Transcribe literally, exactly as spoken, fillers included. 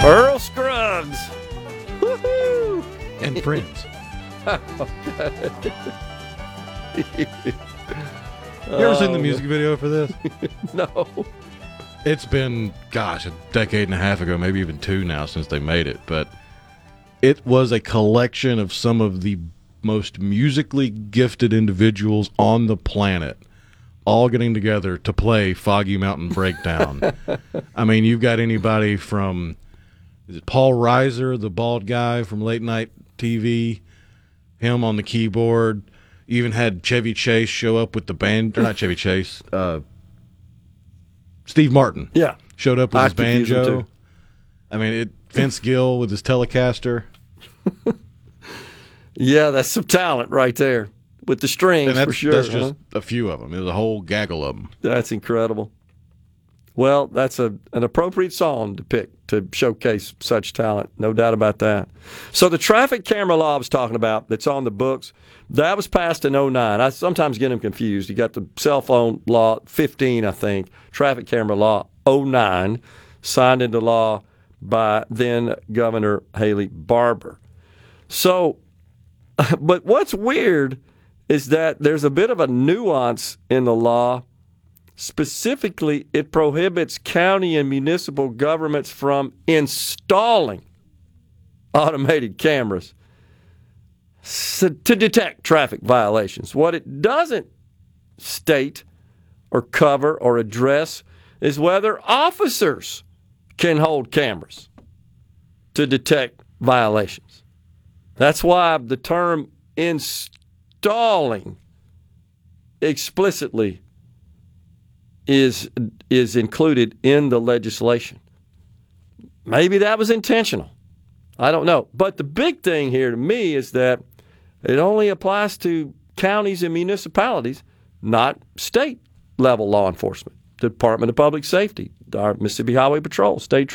Earl Scruggs. Woohoo! And friends. You ever seen the music video for this? No. It's been, gosh, a decade and a half ago, maybe even two now since they made it. But it was a collection of some of the most musically gifted individuals on the planet all getting together to play Foggy Mountain Breakdown. I mean, you've got anybody from, is it Paul Reiser, the bald guy from late night T V, him on the keyboard. You even had Chevy Chase show up with the band, or not Chevy Chase, uh, Steve Martin. Yeah. Showed up with I his confuse them banjo. too. I mean, it, Vince Gill with his Telecaster. Yeah, that's some talent right there with the strings, And that's, for sure. that's huh? just a few of them. It was a whole gaggle of them. That's incredible. Well, that's a an appropriate song to pick to showcase such talent, no doubt about that. So the traffic camera law I was talking about that's on the books, that was passed in oh nine. I sometimes get them confused. You got the cell phone law fifteen, I think, traffic camera law oh nine, signed into law by then Governor Haley Barbour. So, but what's weird is that there's a bit of a nuance in the law. Specifically, it prohibits county and municipal governments from installing automated cameras to detect traffic violations. What it doesn't state or cover or address is whether officers can hold cameras to detect violations. That's why the term installing explicitly is is included in the legislation. Maybe that was intentional. I don't know. But the big thing here to me is that it only applies to counties and municipalities, not state level law enforcement. The Department of Public Safety, our Mississippi Highway Patrol, state